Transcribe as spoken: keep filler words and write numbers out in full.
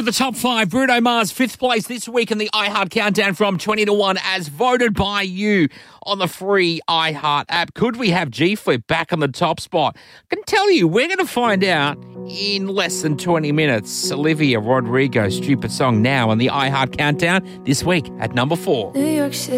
the top five. Bruno Mars, fifth place this week in the iHeart Countdown from twenty to one as voted by you on the free iHeart app. Could we have G-Flip back on the top spot? I can tell you, we're going to find out in less than twenty minutes. Olivia Rodrigo, Stupid Song, now on the iHeart Countdown this week at number four. New York City.